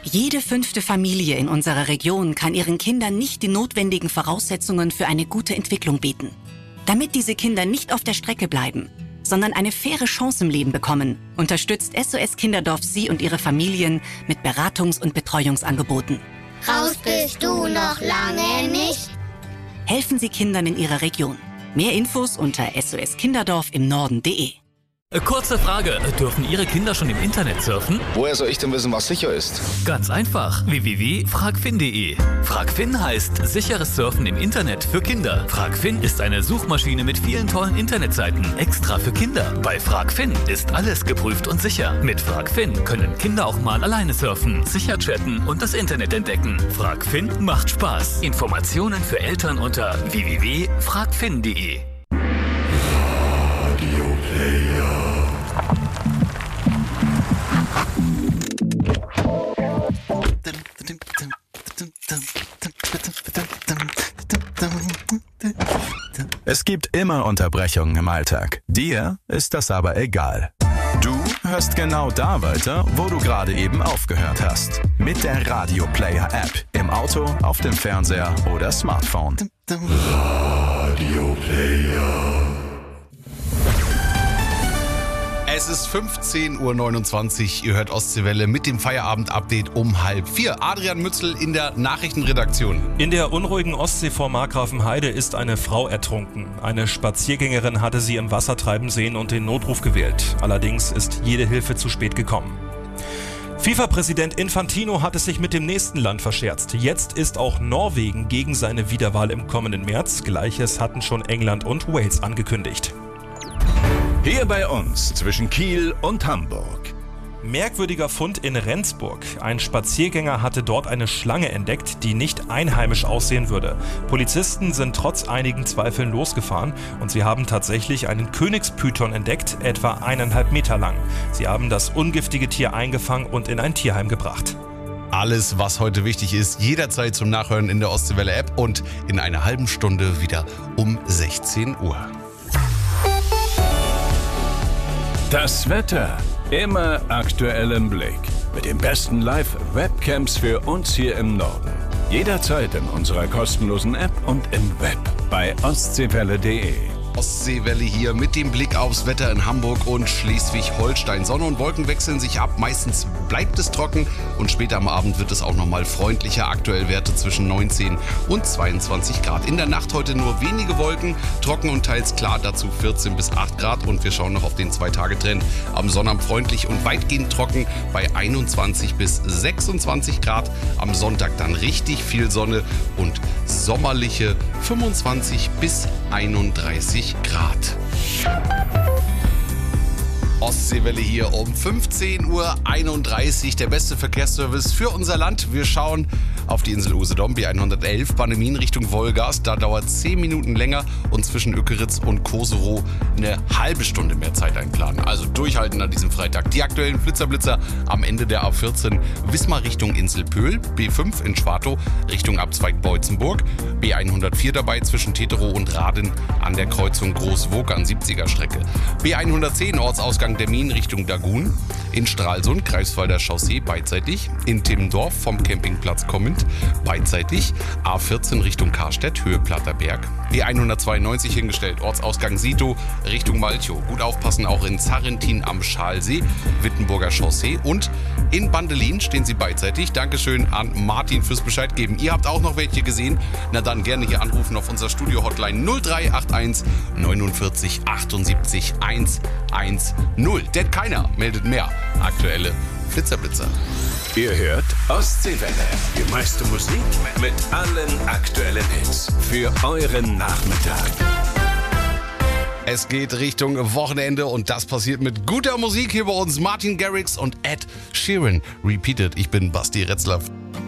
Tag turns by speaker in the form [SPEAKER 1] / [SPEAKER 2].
[SPEAKER 1] Jede 5. Familie in unserer Region kann ihren Kindern nicht die notwendigen Voraussetzungen für eine gute Entwicklung bieten. Damit diese Kinder nicht auf der Strecke bleiben, sondern eine faire Chance im Leben bekommen, unterstützt SOS Kinderdorf Sie und Ihre Familien mit Beratungs- und Betreuungsangeboten.
[SPEAKER 2] Raus bist du noch lange nicht.
[SPEAKER 1] Helfen Sie Kindern in Ihrer Region. Mehr Infos unter soskinderdorfimnorden.de.
[SPEAKER 3] Kurze Frage, dürfen Ihre Kinder schon im Internet surfen?
[SPEAKER 4] Woher soll ich denn wissen, was sicher ist?
[SPEAKER 3] Ganz einfach, www.fragfin.de. Fragfin heißt sicheres Surfen im Internet für Kinder. Fragfin ist eine Suchmaschine mit vielen tollen Internetseiten, extra für Kinder. Bei Fragfin ist alles geprüft und sicher. Mit Fragfin können Kinder auch mal alleine surfen, sicher chatten und das Internet entdecken. Fragfin macht Spaß. Informationen für Eltern unter www.fragfin.de.
[SPEAKER 5] Es gibt immer Unterbrechungen im Alltag. Dir ist das aber egal. Du hörst genau da weiter, wo du gerade eben aufgehört hast. Mit der Radio Player App. Im Auto, auf dem Fernseher oder Smartphone. Radio Player.
[SPEAKER 6] Es ist 15.29 Uhr, ihr hört Ostseewelle mit dem Feierabend-Update um 3:30. Adrian Mützel in der Nachrichtenredaktion.
[SPEAKER 7] In der unruhigen Ostsee vor Markgrafenheide ist eine Frau ertrunken. Eine Spaziergängerin hatte sie im Wasser treiben sehen und den Notruf gewählt. Allerdings ist jede Hilfe zu spät gekommen. FIFA-Präsident Infantino hat es sich mit dem nächsten Land verscherzt. Jetzt ist auch Norwegen gegen seine Wiederwahl im kommenden März. Gleiches hatten schon England und Wales angekündigt.
[SPEAKER 5] Hier bei uns zwischen Kiel und Hamburg.
[SPEAKER 7] Merkwürdiger Fund in Rendsburg. Ein Spaziergänger hatte dort eine Schlange entdeckt, die nicht einheimisch aussehen würde. Polizisten sind trotz einigen Zweifeln losgefahren und sie haben tatsächlich einen Königspython entdeckt, etwa 1,5 Meter lang. Sie haben das ungiftige Tier eingefangen und in ein Tierheim gebracht.
[SPEAKER 6] Alles, was heute wichtig ist, jederzeit zum Nachhören in der Ostseewelle-App und in einer halben Stunde wieder um 16 Uhr.
[SPEAKER 5] Das Wetter immer aktuell im Blick. Mit den besten Live-Webcams für uns hier im Norden. Jederzeit in unserer kostenlosen App und im Web bei ostseewelle.de.
[SPEAKER 6] Ostseewelle hier mit dem Blick aufs Wetter in Hamburg und Schleswig-Holstein. Sonne und Wolken wechseln sich ab. Meistens bleibt es trocken und später am Abend wird es auch nochmal freundlicher. Aktuell Werte zwischen 19 und 22 Grad. In der Nacht heute nur wenige Wolken, trocken und teils klar, dazu 14 bis 8 Grad. Und wir schauen noch auf den 2-Tage-Trend. Am Sonnabend freundlich und weitgehend trocken bei 21 bis 26 Grad. Am Sonntag dann richtig viel Sonne und sommerliche 25 bis 31 Grad. Ostseewelle hier um 15.31 Uhr. Der beste Verkehrsservice für unser Land. Wir schauen auf die Insel Usedom, B111, Panemin Richtung Wolgast. Da dauert 10 Minuten länger und zwischen Ökeritz und Koserow eine halbe Stunde mehr Zeit einplanen. Also durchhalten an diesem Freitag. Die aktuellen Flitzer am Ende der A14 Wismar Richtung Inselpöhl, B5 in Schwartow Richtung Abzweig Beutzenburg, B104 dabei zwischen Teterow und Raden an der Kreuzung Großwoog an 70er Strecke, B110 Ortsausgang Demmin Richtung Dagun, in Stralsund Greifswalder Chaussee beidseitig, in Timmendorf vom Campingplatz kommend beidseitig, A14 Richtung Karstedt Höhe Platterberg, B192 hingestellt Ortsausgang Sito Richtung Malchow. Gut aufpassen auch in Zarrentin am Schalsee, Wittenburger Chaussee und in Bandelin stehen sie beidseitig. Dankeschön an Martin fürs Bescheid geben. Ihr habt auch noch welche gesehen? Na dann gerne hier anrufen auf unser Studio-Hotline 0381 49 78 110. Denn keiner meldet mehr aktuelle Blitzerblitzer.
[SPEAKER 5] Ihr hört Ostseewelle. Die meiste Musik mit allen aktuellen Hits. Für euren Nachmittag.
[SPEAKER 6] Es geht Richtung Wochenende und das passiert mit guter Musik hier bei uns. Martin Garrix und Ed Sheeran. Repeated. Ich bin Basti Retzlaff.